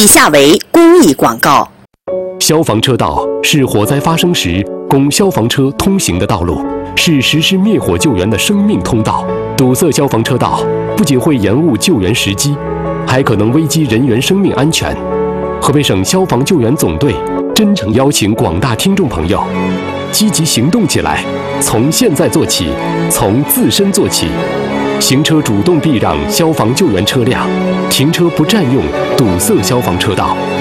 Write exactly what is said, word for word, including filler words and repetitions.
下为公益广告。 消防车道是火灾发生时供消防车通行的道路，是实施灭火救援的生命通道。堵塞消防车道不仅会延误救援时机，还可能危及人员生命安全。河北省消防救援总队真诚邀请广大听众朋友积极行动起来，从现在做起，从自身做起。行车主动避让消防救援车辆，停车不占用堵塞消防车道。